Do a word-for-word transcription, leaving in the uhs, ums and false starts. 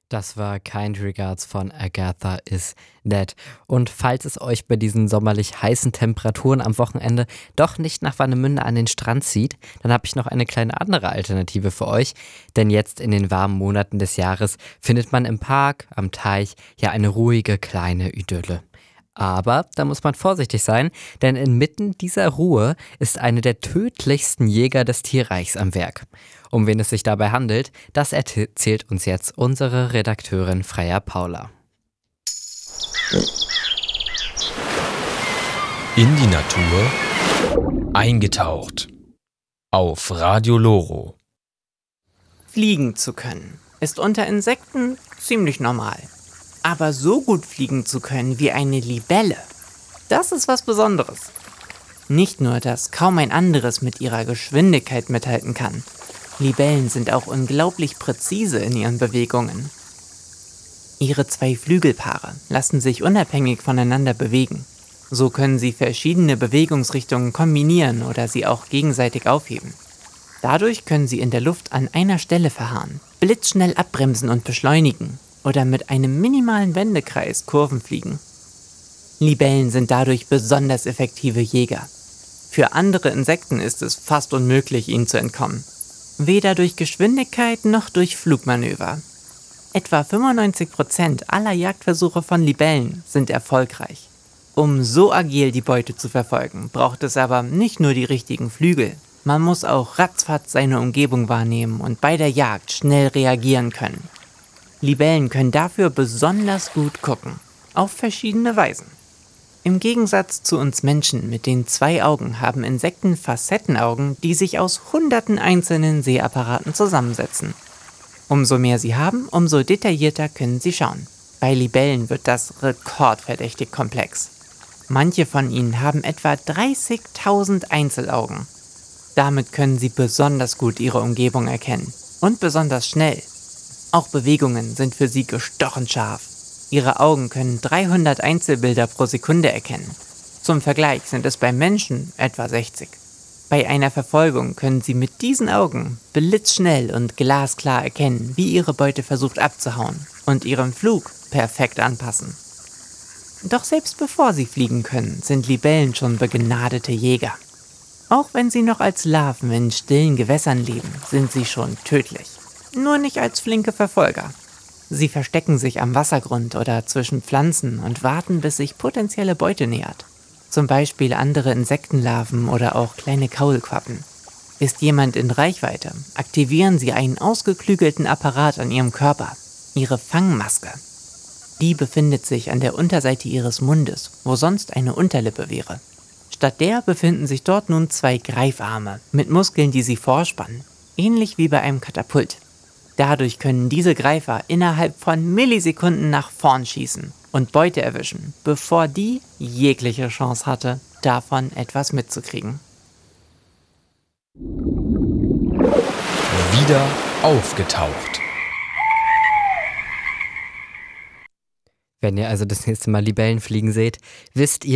Das war Kind Regards von Agatha is Dead. Und falls es euch bei diesen sommerlich heißen Temperaturen am Wochenende doch nicht nach Warnemünde an den Strand zieht, dann habe ich noch eine kleine andere Alternative für euch. Denn jetzt in den warmen Monaten des Jahres findet man im Park, am Teich ja eine ruhige kleine Idylle. Aber da muss man vorsichtig sein, denn inmitten dieser Ruhe ist eine der tödlichsten Jäger des Tierreichs am Werk. Um wen es sich dabei handelt, das erzählt uns jetzt unsere Redakteurin Freya Paula. In die Natur eingetaucht. Auf Radio Loro. Fliegen zu können ist unter Insekten ziemlich normal. Aber so gut fliegen zu können wie eine Libelle, das ist was Besonderes. Nicht nur, dass kaum ein anderes mit ihrer Geschwindigkeit mithalten kann. Libellen sind auch unglaublich präzise in ihren Bewegungen. Ihre zwei Flügelpaare lassen sich unabhängig voneinander bewegen. So können sie verschiedene Bewegungsrichtungen kombinieren oder sie auch gegenseitig aufheben. Dadurch können sie in der Luft an einer Stelle verharren, blitzschnell abbremsen und beschleunigen oder mit einem minimalen Wendekreis Kurven fliegen. Libellen sind dadurch besonders effektive Jäger. Für andere Insekten ist es fast unmöglich, ihnen zu entkommen. Weder durch Geschwindigkeit noch durch Flugmanöver. Etwa fünfundneunzig Prozent aller Jagdversuche von Libellen sind erfolgreich. Um so agil die Beute zu verfolgen, braucht es aber nicht nur die richtigen Flügel. Man muss auch ratzfatz seine Umgebung wahrnehmen und bei der Jagd schnell reagieren können. Libellen können dafür besonders gut gucken, auf verschiedene Weisen. Im Gegensatz zu uns Menschen mit den zwei Augen haben Insekten Facettenaugen, die sich aus hunderten einzelnen Sehapparaten zusammensetzen. Umso mehr sie haben, umso detaillierter können sie schauen. Bei Libellen wird das rekordverdächtig komplex. Manche von ihnen haben etwa dreißigtausend Einzelaugen. Damit können sie besonders gut ihre Umgebung erkennen und besonders schnell. Auch Bewegungen sind für sie gestochen scharf. Ihre Augen können dreihundert Einzelbilder pro Sekunde erkennen. Zum Vergleich sind es beim Menschen etwa sechzig. Bei einer Verfolgung können sie mit diesen Augen blitzschnell und glasklar erkennen, wie ihre Beute versucht abzuhauen und ihren Flug perfekt anpassen. Doch selbst bevor sie fliegen können, sind Libellen schon begnadete Jäger. Auch wenn sie noch als Larven in stillen Gewässern leben, sind sie schon tödlich. Nur nicht als flinke Verfolger. Sie verstecken sich am Wassergrund oder zwischen Pflanzen und warten, bis sich potenzielle Beute nähert. Zum Beispiel andere Insektenlarven oder auch kleine Kaulquappen. Ist jemand in Reichweite, aktivieren sie einen ausgeklügelten Apparat an ihrem Körper, ihre Fangmaske. Die befindet sich an der Unterseite ihres Mundes, wo sonst eine Unterlippe wäre. Statt der befinden sich dort nun zwei Greifarme mit Muskeln, die sie vorspannen, ähnlich wie bei einem Katapult. Dadurch können diese Greifer innerhalb von Millisekunden nach vorn schießen und Beute erwischen, bevor die jegliche Chance hatte, davon etwas mitzukriegen. Wieder aufgetaucht. Wenn ihr also das nächste Mal Libellen fliegen seht, wisst ihr,